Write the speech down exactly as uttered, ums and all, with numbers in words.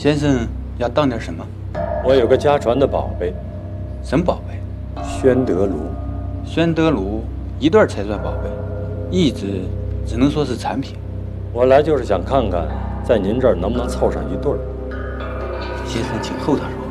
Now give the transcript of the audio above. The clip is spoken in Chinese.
先生要当点什么？ 我有个家传的宝贝。 什么宝贝？ 宣德炉。 宣德炉一对才算宝贝，一只只能说是产品。 我来就是想看看，在您这儿能不能凑上一对儿。 先生，请后堂说。